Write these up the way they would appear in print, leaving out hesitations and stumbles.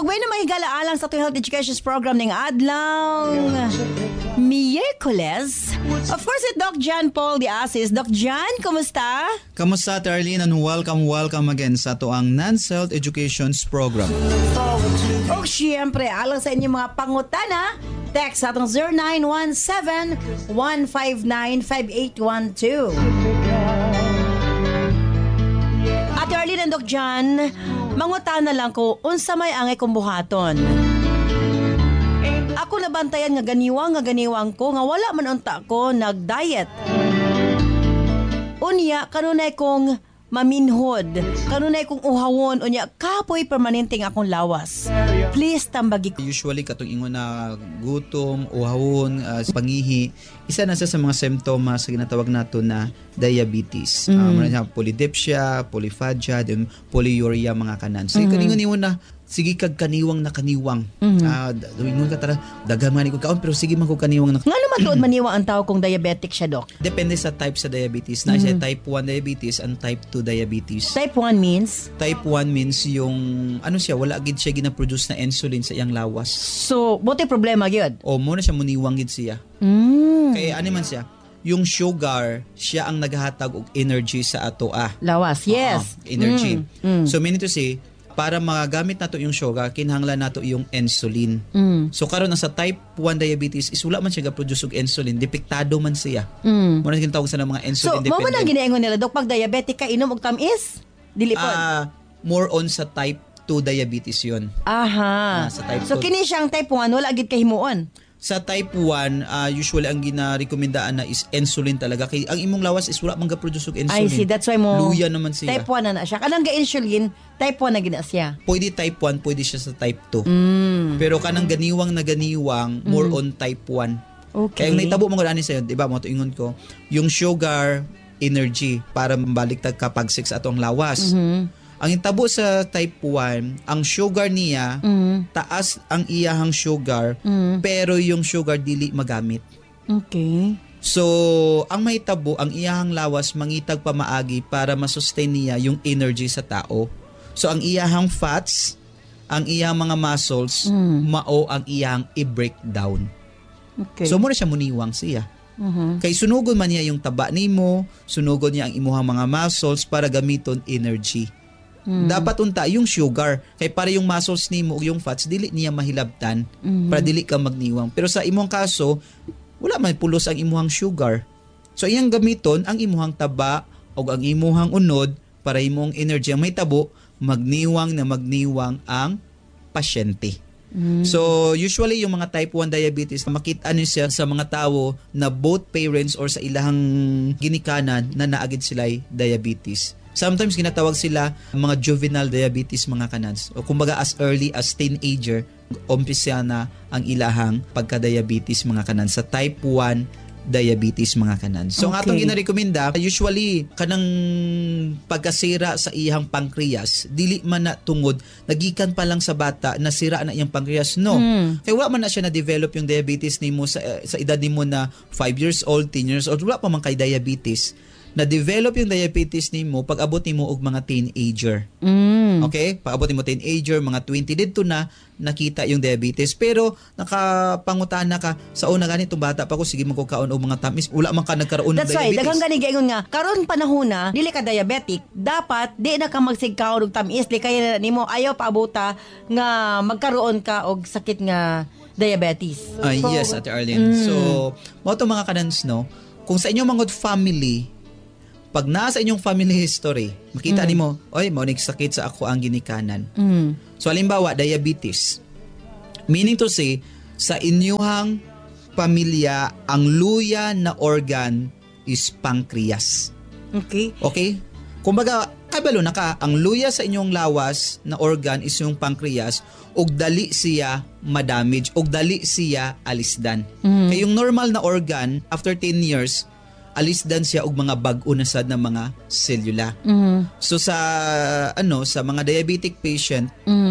Og way na mahigala alang sa itong health education program ng adlaw Miyerkules. Of course, it's Doc John Paul Diasis. Doc John, kumusta? Kamusta, Arlene, and welcome again sa tuang Nance Health Education's program. O siyempre, alang sa inyong mga pangutana, text sa atong 0917-159-5812. Ate Arlene and Doc John, mangutana lang ko, unsa may angay kong buhaton. Ako nabantayan nga ganiwang ko, nga wala man unta ko nag-diet. Unya, kanunay kong maminhod, kanunay kong uhawon, unya, kapoy permanenteng akong lawas. Please, tambagi ko. Usually, katong ingon na gutom, uhawon, pangihi, isa na sa mga symptoms na ginatawag nato na diabetes. Polydipsia, polyphagia, polyuria, mga kanan. So, kaningon na, sige kag kaniwang na kaniwang. Ingon ka tara, daghan man ko kaon, pero sige man ko kaniwang na. Nga naman tuod maniwang ang tao kung diabetic siya, Doc? Depende sa type sa diabetes. Na siya type 1 diabetes and type 2 diabetes. Type 1 means? Type 1 means yung, wala gid siya gina-produce na insulin sa iyang lawas. So, buti problema gyud? O, muna siya muniwang gid siya. Kaya ano man siya, yung sugar, siya ang naghahatag og energy sa ato lawas, yes. Energy. So, meaning to say, para magamit nato yung sugar, kinahanglan nato yung insulin. So karon sa type 1 diabetes is wala man siya ga-produce og insulin, depektado man siya. Muna ginatawag sa mga insulin dependent. So, mo man ang ginaingon nila, Dok, pag diabetic ka, inom og tamis? Dili pod. More on sa type 2 diabetes yun. Sa type so, kini siyang type 1, wala gid kahimuon? Sa type 1, usually ang ginarekomendaan na is insulin talaga. Kaya ang imong lawas is wala man ga-produce og insulin. I see, that's why mo. Luya naman siya. Type 1 na siya. Kanang ga-insulin, type 1 na gina siya. Pwede type 1, pwede siya sa type 2. Pero kanang ganiwang, more on type 1. Okay. Kaya ang naitabo mo gani sa'yo, di ba, mo tuingon ko, yung sugar, energy, para mabaliktad kapag 6 atong lawas. Ang itabo sa type 1, ang sugar niya, taas ang iyahang sugar, pero yung sugar dili magamit. Okay. So, ang mahitabo, ang iyahang lawas, mangitag pamaagi para masustain niya yung energy sa tao. So, ang iyahang fats, ang iyahang mga muscles, mao ang iyahang i-breakdown. Okay. So, muna siya muniwang siya. Kay sunugon man niya yung taba nimo, sunugon niya ang imuhang mga muscles para gamiton energy. Dapat unta yung sugar kay para yung muscles nimo ug yung fats dili niya mahilabtan para dili ka magniwang. Pero sa imong kaso wala man pulos ang imuhang sugar. So iyang gamiton ang imuhang taba ug ang imuhang unod para imong energy ang may tabo magniwang ang pasyente. So usually yung mga type 1 diabetes makita niyo siya sa mga tawo na both parents or sa ilahang ginikanan na naagid sila'y diabetes. Sometimes ginatawag sila mga juvenile diabetes, mga kanans. O kumbaga as early as teenager, umpisa na ang ilahang pagka-diabetes, mga kanans. Sa type 1 diabetes, mga kanans. So, ang atong ginarekomenda, usually, kanang pagkasira sa iyang pancreas, dili man na tungod, nagikan pa lang sa bata, nasira na iyang pancreas. No. Kaya wala man na siya na-develop yung diabetes nimo sa edad nimo na 5 years old, 10 years old, wala pa man kay diabetes. Na-develop yung diabetes nimo pag abot nimo og mga teenager. Okay? Pag abot nimo teenager, mga 20 didto na nakita yung diabetes. Pero nakapangutana ka sa una ganitong bata pa ko sige man ko kaon og mga tamis, wala man ka nagkaroon ng diabetes. That's why daghang gani gaingon nga karon panahon na dili ka diabetic, dapat di na ka magsigkaon og tamis, di kaya na nimo ayaw paabota nga magkaroon ka og sakit nga diabetes. Yes, Ate Arlene. So, mo to mga kanans no, kung sa inyong mga family pag nasa inyong family history, makita nimo, oy, mao sakit sa ako ang ginikanan. So halimbawa, diabetes. Meaning to say, sa inyong pamilya, ang luya na organ is pancreas. Okay. Okay? Kumbaga, kabalo na ka, ang luya sa inyong lawas na organ is yung pancreas, ug dali siya madamage, ug dali siya alisdan. Kaya yung normal na organ, after 10 years, alisdan siya og mga bag-o na sad na mga selula. So sa sa mga diabetic patient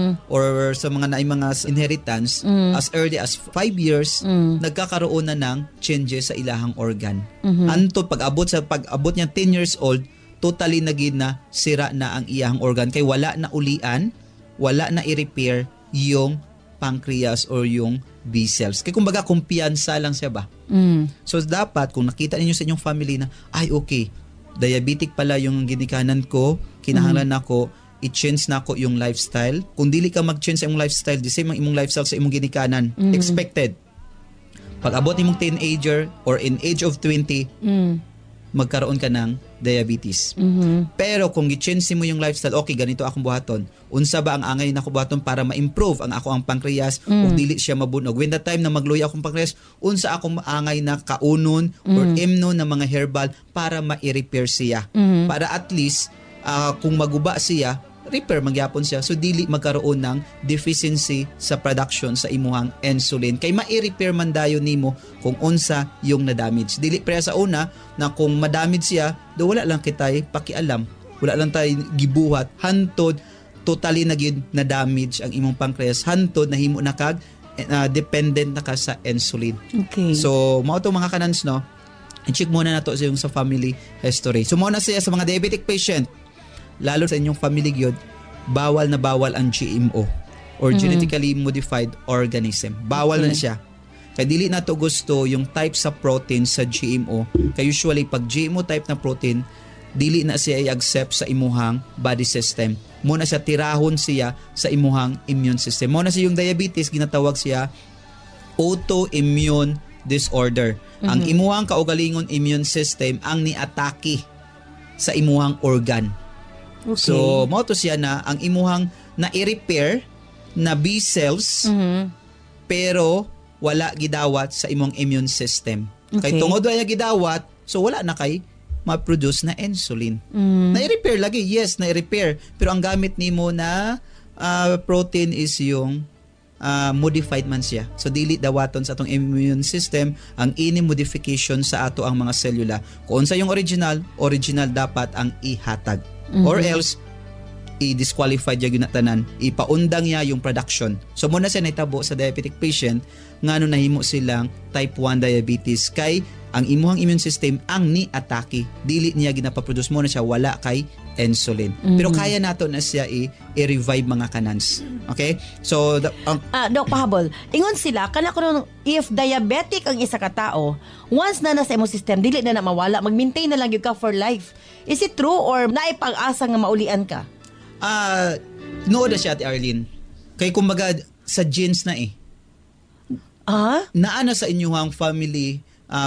or sa mga naay mga inheritance as early as 5 years nagkakaroon na ng changes sa ilahang organ. Anto pag-abot niya 10 years old, totally na sira na ang iyahang organ kay wala na ulian, wala na i-repair yung pancreas or yung B cells. Kaya kumbaga, kumpiyansa lang siya ba? So, dapat, kung nakita ninyo sa inyong family na, ay, okay, diabetic pala yung ginikanan ko, kinahanglan ako, i-change na ako yung lifestyle. Kung dili ka mag-change sa imong lifestyle, the same ang imong lifestyle sa imong ginikanan. Expected. Pag abot imong teenager or in age of 20, magkaroon ka ng diabetes. Pero kung i-change mo yung lifestyle, okay, ganito akong buhaton. Unsa ba ang angay na ako buhaton para ma-improve ang ako ang pancreas o dili siya mabunog? When the time na magluya akong pancreas, unsa akong angay na kaunon or imnon na mga herbal para ma-repair siya. Para at least, kung maguba siya, repair magyapon siya. So, dili magkaroon ng deficiency sa production sa imuhang insulin. Kay ma-repair man dayon nimo kung unsa yung na-damage. Dili pre sa una na kung ma-damage siya, do wala lang kitay pakialam. Wala lang tayo gibuhat. Hantod, totally na-damage ang imong pancreas. Hantod, nahimo na kag, dependent na ka sa insulin. Okay. So, mao to mga kanans, no? I-check muna na to sa family history. So, muna siya sa mga diabetic patient, lalo sa inyong family gyud, bawal na bawal ang GMO or genetically modified organism. Bawal na siya. Kaya dili na to gusto yung type sa protein sa GMO. Kaya usually pag GMO type na protein, dili na siya i-accept sa imuhang body system. Muna siya tirahon siya sa imuhang immune system. Muna siya yung diabetes, ginatawag siya autoimmune disorder. Ang imuhang kaugalingon immune system ang niatake sa imuhang organ. Okay. So, mao to siya na ang imuhang na-repair na B cells pero wala gidawat sa imong immune system. Kay tungod wala gidawat, so wala na kay ma-produce na insulin. Na-repair lagi, yes, na-repair. Pero ang gamit nimo na protein is yung modified man siya. So, dili dawaton sa atong immune system ang ini modification sa ato ang mga selula. Kung sa yung original dapat ang ihatag. Or else, i-disqualify niya yun tanan, ipaundang niya yung production. So, muna siya naitabo sa diabetic patient, nga no nahimo silang type 1 diabetes, kay ang imuhang immune system ang ni-atake. Dili niya ginapaproduce, muna siya wala kay insulin. Pero kaya nato na siya i-revive mga kanans. Okay? So, Dok, pahabol. Ingon sila, kana ko if diabetic ang isa ka tao, once na nasa imong system, dili na mawala, mag-maintain na lang yung ka for life. Is it true or naipag-asa nga maulian ka? Nood na siya, Ate Arlene. Kay kumbaga, sa genes na naana sa inyong family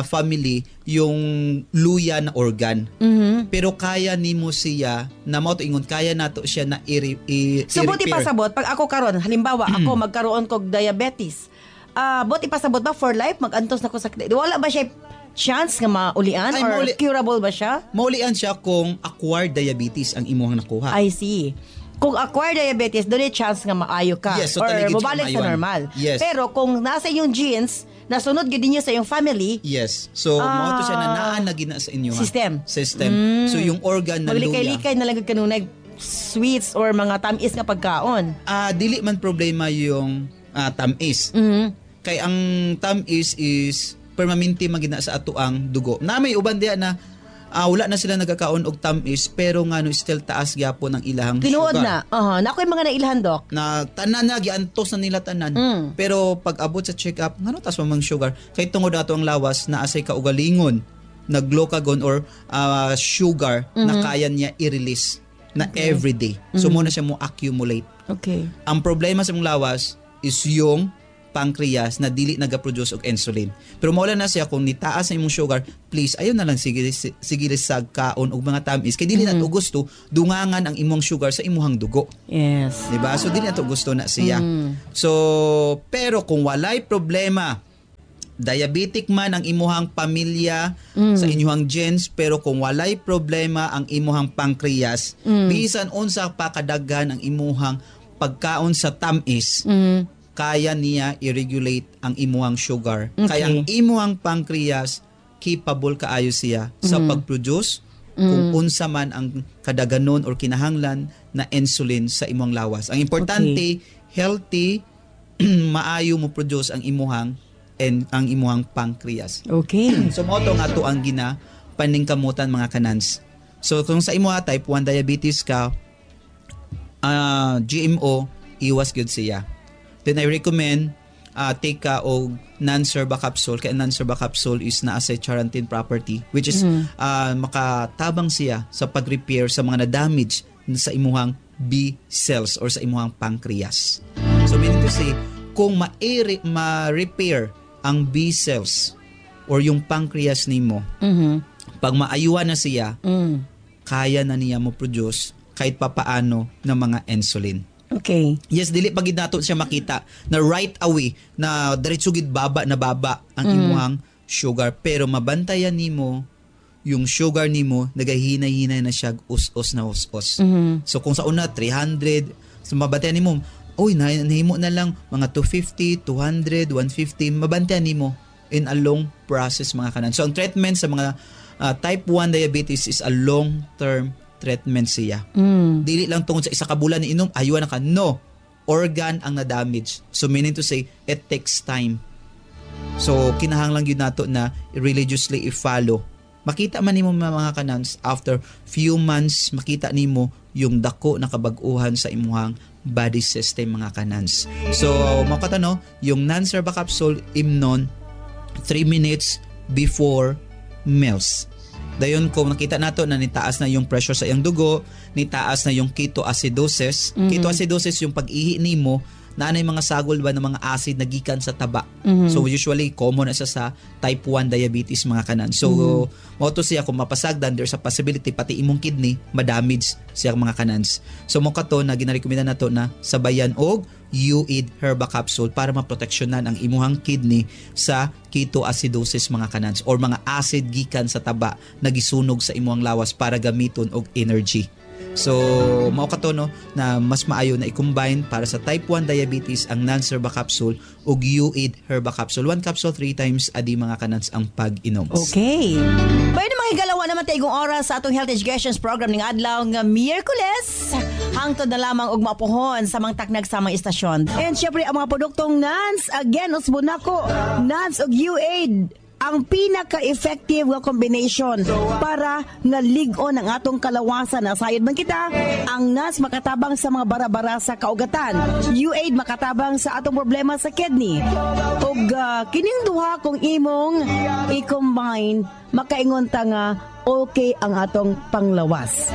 yung luya na organ. Pero kaya nimo siya na mao to ingon, kaya nato siya na So, buti pasabot, pag ako karon, halimbawa, ako magkaroon kog diabetes, buti pasabot ba for life, mag-antos na ko sa... Wala ba siya chance nga maulian or curable ba siya? Maulian siya kung acquired diabetes ang imuhang nakuha. I see. Kung acquired diabetes, doon yung chance nga maayo ka. Yes, so or taligid mabalik siya sa normal. Yes. Pero kung nasa yung genes, nasunod gid niyo sa yung family, yes. So, mao to siya na naa na gina sa inyo system. So, yung organ na luya. Maglikay-likay na lang kanunay sweets or mga tamis nga pagkaon. Dili man problema yung tamis. Kay ang tamis is permanente magina sa ato ang dugo. Na may uban diya na wala na sila nagkakaon og tamis pero ngano still taas gyapon ang ilahang Tinuod sugar. na. Na ako'y mga nailahan, Dok. Na tanan na giantos na nila tanan. Pero pag abot sa check-up, ngano taas mang sugar? Kay tungod ato ang lawas na asay kaugalingon na glucagon or sugar na kaya niya i-release na everyday. So muna siya mo accumulate. Okay. Ang problema sa mong lawas is yung pancreas na dili nagaproduce og insulin. Pero mawala na siya kung nitaas na imong sugar, please ayaw na lang sige sa kaon og mga tamis kay dili na to gusto dungangan ang imong sugar sa imong dugo. Yes. Diba? So dili na to gusto na siya. So pero kung walay problema, diabetic man ang imuhang pamilya sa inyong genes, pero kung walay problema ang imuhang pancreas, bisan unsa pa kadaghan ang imuhang pagkaon sa tamis, kaya niya i-regulate ang imuhang sugar. Okay. Kaya ang imuhang pancreas, capable kaayo siya sa pag-produce kung unsa man ang kadaganon or kinahanglan na insulin sa imuhang lawas. Ang importante, healthy, maayo mo produce ang imuhang pancreas. Okay. So mo to nga to ang paningkamutan mga kanans. So kung sa imuha type 1 diabetes ka, GMO, iwas gyud siya. then I recommend take ka og non-serba capsule. Kaya non-serba capsule is naa sa charantin property, which is makatabang siya sa pag-repair sa mga na-damage sa imuhang B cells or sa imuhang pancreas. So meaning to say, kung ma-repair ang B cells or yung pancreas nimo, pag maayuhan na siya, kaya na niya mo produce kahit papaano ng mga insulin. Okay. Yes, dili pagid nato siya makita na right away na diretso gid baba ang imuhang sugar, pero mabantayan nimo yung sugar nimo nagahinay-hinay na siya us-us na us-us. So kung sa una 300, so mabantayan nimo, nahimo na lang mga 250, 200, 150, mabantayan nimo in a long process mga kanan. So ang treatment sa mga type 1 diabetes is a long-term treatment siya. Dili lang tungod sa isa ka bulan ni inom, ayuan na ka. No. Organ ang na-damage. So meaning to say, it takes time. So kinahanglan yun nato na religiously i-follow. Makita man nimo mga kanans, after few months, makita nimo yung dako na kabag-uhan sa imuhang body system mga kanans. So makatano, yung non-serba capsule imnon 3 minutes before meals. Dayon kung nakita nato na nitaas na yung pressure sa iyang dugo, nitaas na yung ketoacidosis. Ketoacidosis yung pag-ihi nimo na anay mga sagol ba ng mga acid na gikan sa taba. So usually common na sa type 1 diabetes mga kanan. So mo to siya kung mapasagdan, there's a possibility pati imong kidney ma-damage siya mga kanans. So mo kato na ginarekomenda nato na sabayan og U-Aid Herba Capsule para maproteksyonan ang imuhang kidney sa ketoacidosis mga kanans or mga acid gikan sa taba na gisunog sa imuhang lawas para gamiton og energy. So, mao kato no na mas maayo na i-combine para sa type 1 diabetes ang non-serba capsule ug U-Aid Herba Capsule. 1 capsule 3 times a day mga kanans ang pag-inom. Okay. Pwede makigalawan naman tayo oras sa atong health education program ning adlaw nga Miyerkules. Hangtod na lamang og maapuhon sa mga taknag sa mga istasyon. And syempre ang mga produktong NANS, again usbon nako, NANS ug U-Aid ang pinaka-effective nga combination para nga lig-on ang atong kalawasan. Nasayod man kita, ang NANS makatabang sa mga bara-bara sa kaugatan. U-Aid makatabang sa atong problema sa kidney. Ug kining duha kung imong i-combine, makaingon ta nga okay ang atong panglawas.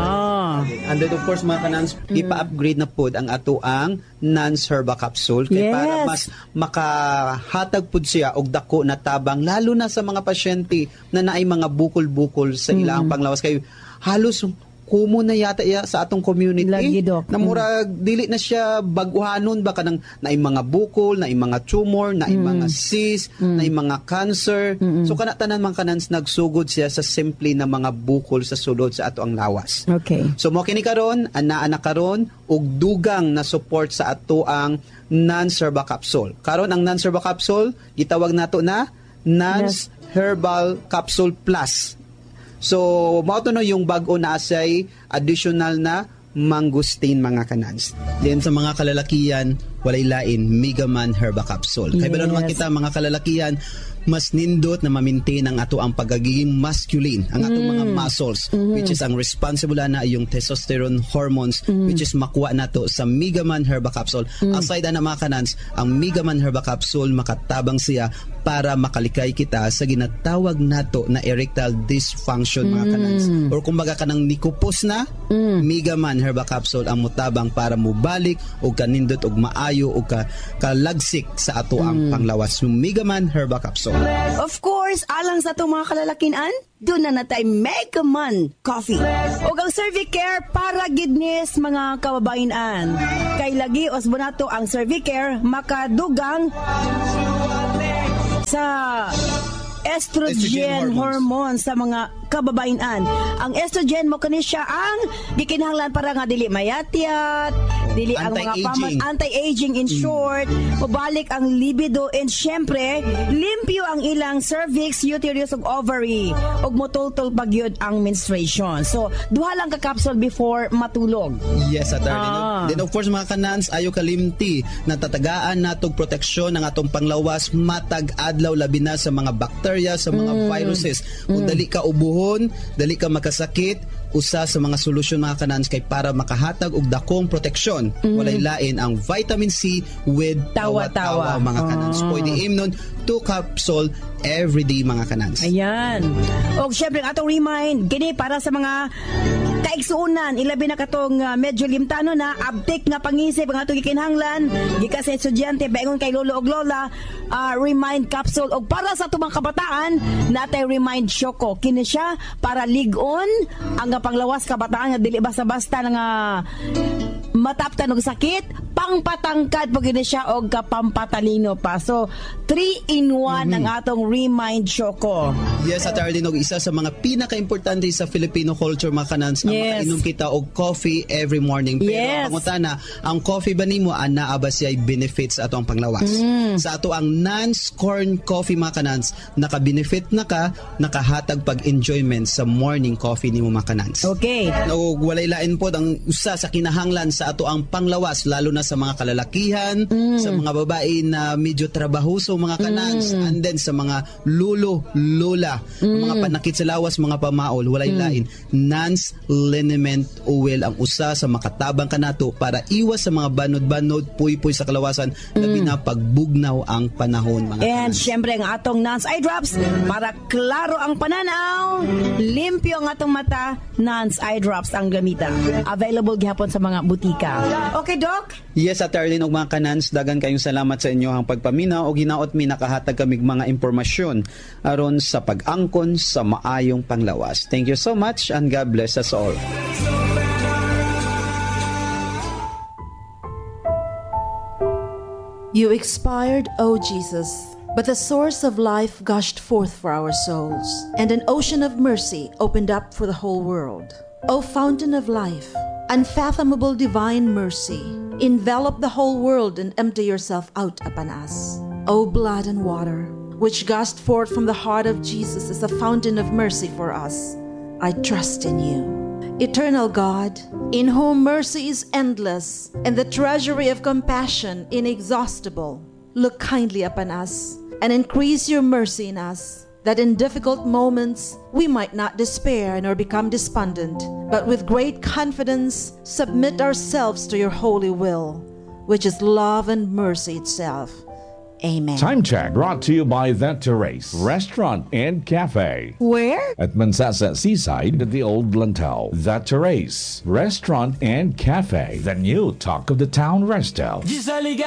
And then of course mga kanans, ipa-upgrade na pod ang ato ang NANS Herba Capsule kay para mas makahatag pod siya og dako na tabang lalo na sa mga pasyente na naay mga bukol-bukol sa ilang panglawas kay halos kumo na yata sa atong community. Lagi, Doc. Na murag dili na siya baguhanon ba kanang naay mga bukol, naay mga tumor, naay mga cyst, naay mga cancer. So kana tanan man kanans nagsugod siya sa simple na mga bukol sa sulod sa ato ang lawas. Okay. So mo kini karon ana karon og dugang na support sa ato ang non-serba capsule. Karon ang non-serba capsule gitawag nato na NANS Herbal Capsule Plus. So, mao to no yung bag-o na asay additional na mangustin mga kanans. Then sa mga kalalakihan, walay lain Megaman Herba Capsule. Kaya ba naman kita mga kalalakihan, mas nindot na ma-maintain ang ato ang pagiging masculine, ang atong mga muscles, which is ang responsible na yung testosterone hormones, which is makuha nato sa Megaman Herba Capsule. Aside na mga kanans, ang Megaman Herba Capsule makatabang siya para makalikay kita sa ginatawag nato na erectile dysfunction mga kanans. Or kumbaga kanang nikupos na, Megaman Herba Capsule ang mutabang para mubalik o kanindot og maayo o kalagsik sa ato ang panglawas. So, Megaman Herba Capsule. Of course, alang sa itong mga kalalakinan, doon na natay Megaman Coffee. O ang Cervicare para gidnis mga kababainan. Kay lagi osbonato ang Cervicare makadugang sa estrogen hormone sa mga kababainan. Ang estrogen mo kani siya ang gikinahanglan para nga dili mayatyat, dili ang mga anti-aging in short, mabalik ang libido, and syempre limpyo ang ilang cervix, uterus ug ovary, ug motultol pagyud ang menstruation. So duha lang ka capsule before matulog. Yes, attorney. Then of course mga kanans, ayo kalimti na tatagaan natog proteksyon ng atong panglawas matag adlaw labi na sa mga bacteria, sa mga viruses. Kung dali ka ubuhon, dali ka makasakit, usa sa mga solusyon mga kanans kay para makahatag og dakong proteksyon. Walay lain ang vitamin C with tawa-tawa mga kanans. Pwede imnon 2 capsule every day mga kanans. Ayan. O syempre ang atong remind, gini para sa mga kaigsuunan, ilabi na katong medyo limtano na, abtik nga pangisip ang atong gikinahanglan, gikas sa estudyante, baingon kay lolo og lola, remind capsule. O para sa tumang kabataan, natay remind Choco. Kini siya para ligon ang panglawas kabataan nga dili basta-basta nga mataptan og sakit, pangpatangkad po gini siya og kapampatalino pa. So 3-in-1 ang atong remind Choco. Yes, at Arlene, og isa sa mga pinaka-importante sa Filipino culture mga kanans, ang makainom kita og coffee every morning. Pero ang pangutana, ang coffee ba nimo anaa ba siya benefits ato ang panglawas? Sa ato ang non-corn coffee mga kanans, naka-benefit na ka, nakahatag pag-enjoyment sa morning coffee nimo mga kanans. Okay. No, walay lain po ang usa sa kinahanglan sa ato ang panglawas, lalo na sa mga kalalakihan, sa mga babae na medyo trabahoso mga kanans, and then sa mga lulo, lola, mga panakit sa lawas, mga pamaol, walay lain. Nance liniment oil ang usa sa makatabang kanato para iwas sa mga banod-banod, puy-puy sa kalawasan, labi na pagbugnaw ang panahon mga And kanans. syempre ang atong Nance Eye Drops para klaro ang pananaw, limpyo ang atong mata, Nance Eye Drops ang gamita. Available gihapon sa mga butika. Okay, Doc? Yes, at Arlene og mga kanans, dagan kayong salamat sa inyo ang pagpaminaw o ginaot mi nakahatag kamig mga impormasyon aron sa pag-angkon sa maayong panglawas. Thank you so much and God bless us all. You expired, O Jesus, but the source of life gushed forth for our souls, and an ocean of mercy opened up for the whole world. O fountain of life, unfathomable divine mercy, envelop the whole world and empty yourself out upon us. O blood and water, which gushed forth from the heart of Jesus as a fountain of mercy for us, I trust in you. Eternal God, in whom mercy is endless and the treasury of compassion inexhaustible, look kindly upon us and increase your mercy in us, that in difficult moments we might not despair nor become despondent, but with great confidence submit ourselves to your holy will, which is love and mercy itself. Amen. Time check brought to you by The Terrace Restaurant and Cafe. Where? At Mansasa Seaside at the Old Lantau. The Terrace Restaurant and Cafe. The new talk of the town resto.